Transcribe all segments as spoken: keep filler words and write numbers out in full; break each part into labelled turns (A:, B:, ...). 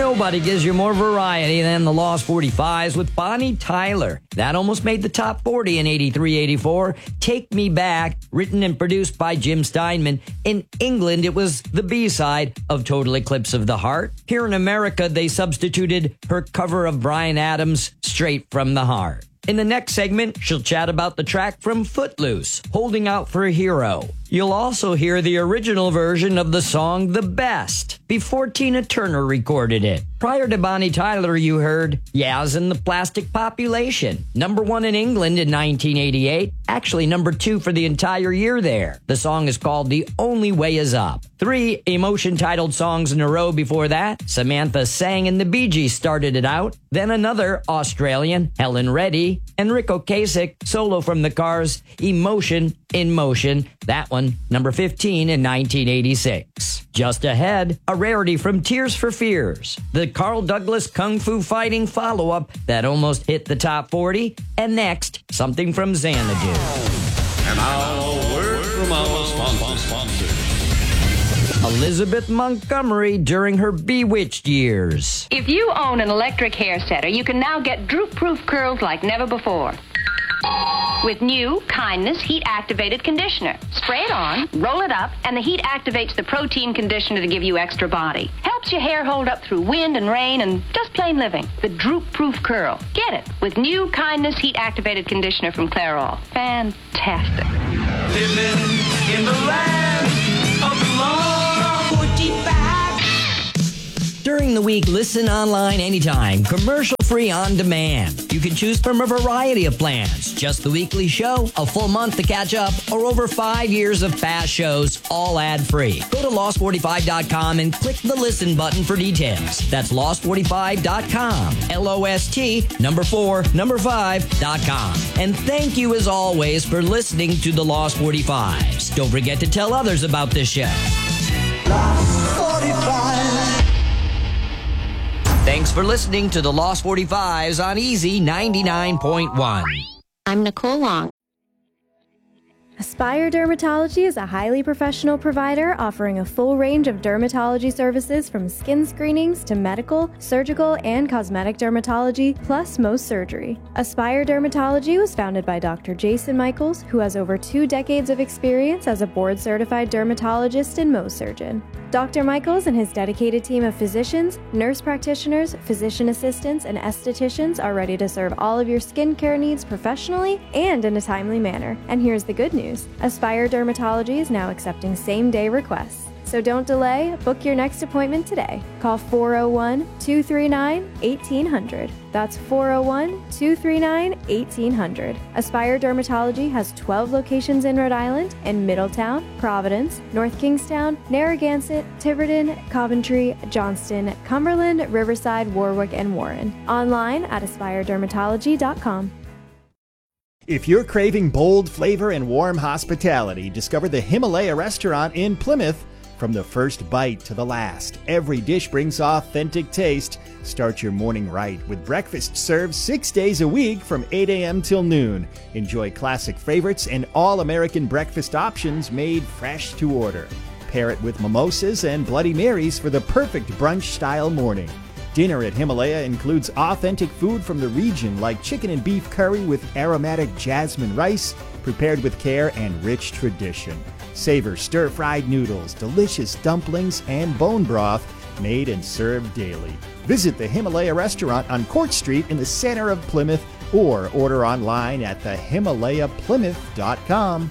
A: Nobody gives you more variety than the Lost forty-fives with Bonnie Tyler. That almost made the top forty in eighty-three eighty-four. Take Me Back, written and produced by Jim Steinman. In England, it was the B-side of Total Eclipse of the Heart. Here in America, they substituted her cover of Bryan Adams' Straight from the Heart. In the next segment, she'll chat about the track from Footloose, Holding Out for a Hero. You'll also hear the original version of the song The Best, before Tina Turner recorded it. Prior to Bonnie Tyler, you heard Yaz and the Plastic Population, number one in England in nineteen eighty-eight, actually number two for the entire year there. The song is called The Only Way Is Up. Three emotion-titled songs in a row before that, Samantha Sang and the Bee Gees started it out, then another Australian, Helen Reddy, and Rick Ocasek, solo from the Cars, Emotion in Motion, that one, number fifteen in nineteen eighty-six. Just ahead, a rarity from Tears for Fears, the Carl Douglas Kung Fu Fighting follow-up that almost hit the top forty, and next, something from Xanadu.
B: And now, a word from our sponsors.
A: Elizabeth Montgomery during her Bewitched years.
C: If you own an electric hair setter, you can now get droop-proof curls like never before. With new Kindness Heat-Activated Conditioner. Spray it on, roll it up, and the heat activates the protein conditioner to give you extra body. Helps your hair hold up through wind and rain and just plain living. The droop-proof curl. Get it with new Kindness Heat-Activated Conditioner from Clairol. Fantastic.
D: Living in the land of the law forty-five.
A: During the week, listen online anytime, commercial-free on demand. You can choose from a variety of plans. Just the weekly show, a full month to catch up, or over five years of past shows, all ad-free. Go to lost forty-five dot com and click the listen button for details. That's lost forty-five dot com. L O S T, number four, number five, dot com. And thank you, as always, for listening to the Lost forty-fives. Don't forget to tell others about this show.
D: Lost forty-five.
A: Thanks for listening to the Lost forty-fives on Easy ninety-nine point one.
E: I'm Nicole Long.
F: Aspire Dermatology is a highly professional provider offering a full range of dermatology services from skin screenings to medical, surgical, and cosmetic dermatology, plus Mohs surgery. Aspire Dermatology was founded by Doctor Jason Michaels, who has over two decades of experience as a board-certified dermatologist and Mohs surgeon. Doctor Michaels and his dedicated team of physicians, nurse practitioners, physician assistants, and estheticians are ready to serve all of your skincare needs professionally and in a timely manner. And here's the good news. Aspire Dermatology is now accepting same-day requests. So don't delay, book your next appointment today. Call four oh one, two three nine, one eight hundred. That's four oh one, two three nine, one eight hundred. Aspire Dermatology has twelve locations in Rhode Island in Middletown, Providence, North Kingstown, Narragansett, Tiverton, Coventry, Johnston, Cumberland, Riverside, Warwick, and Warren. Online at aspire dermatology dot com.
G: If you're craving bold flavor and warm hospitality, discover the Himalaya Restaurant in Plymouth. From the first bite to the last, every dish brings authentic taste. Start your morning right with breakfast served six days a week from eight a.m. till noon. Enjoy classic favorites and all-American breakfast options made fresh to order. Pair it with mimosas and Bloody Marys for the perfect brunch-style morning. Dinner at Himalaya includes authentic food from the region like chicken and beef curry with aromatic jasmine rice, prepared with care and rich tradition. Savor stir-fried noodles, delicious dumplings, and bone broth made and served daily. Visit the Himalaya Restaurant on Court Street in the center of Plymouth or order online at the himalaya plymouth dot com.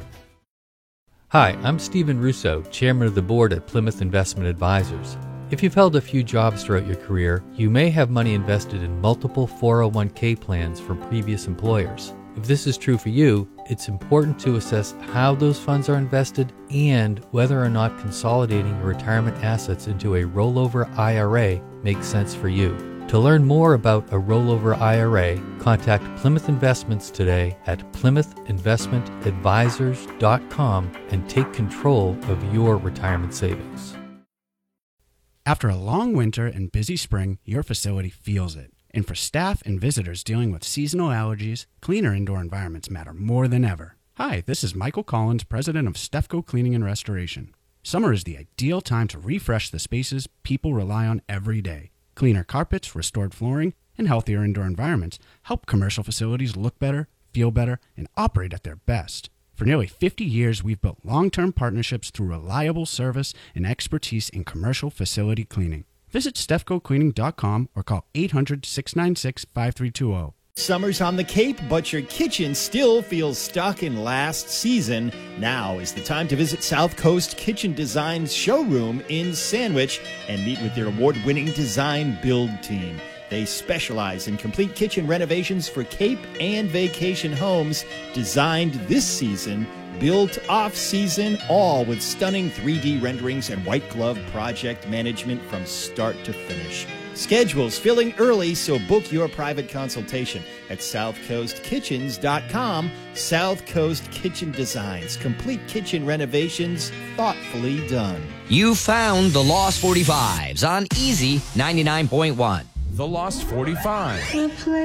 H: Hi, I'm Stephen Russo, Chairman of the Board at Plymouth Investment Advisors. If you've held a few jobs throughout your career, you may have money invested in multiple four oh one k plans from previous employers. If this is true for you, it's important to assess how those funds are invested and whether or not consolidating your retirement assets into a rollover I R A makes sense for you. To learn more about a rollover I R A, contact Plymouth Investments today at plymouth investment advisors dot com and take control of your retirement savings.
I: After a long winter and busy spring, your facility feels it. And for staff and visitors dealing with seasonal allergies, cleaner indoor environments matter more than ever. Hi, this is Michael Collins, president of Stefco Cleaning and Restoration. Summer is the ideal time to refresh the spaces people rely on every day. Cleaner carpets, restored flooring, and healthier indoor environments help commercial facilities look better, feel better, and operate at their best. For nearly fifty years, we've built long-term partnerships through reliable service and expertise in commercial facility cleaning. Visit stefco cleaning dot com or call eight hundred, six nine six, five three two zero.
G: Summer's on the Cape, but your kitchen still feels stuck in last season. Now is the time to visit South Coast Kitchen Design's showroom in Sandwich and meet with their award-winning design build team. They specialize in complete kitchen renovations for Cape and vacation homes, designed this season, built off-season, all with stunning three D renderings and white glove project management from start to finish. Schedules filling early, so book your private consultation at south coast kitchens dot com. South Coast Kitchen Designs, complete kitchen renovations thoughtfully done.
A: You found the Lost forty-fives on Easy ninety-nine point one.
B: The Lost forty-five.